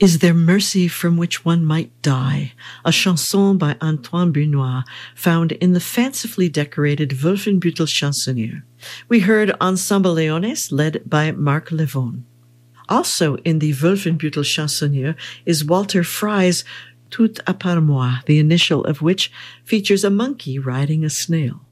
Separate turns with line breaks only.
Is There Mercy from Which One Might Die? A chanson by Antoine Brunois, found in the fancifully decorated Wolfenbüttel Chansonnier. We heard Ensemble Leones, led by Marc Levon. Also in the Wolfenbüttel Chansonnier is Walter Frey's Tout à part moi, the initial of which features a monkey riding a snail.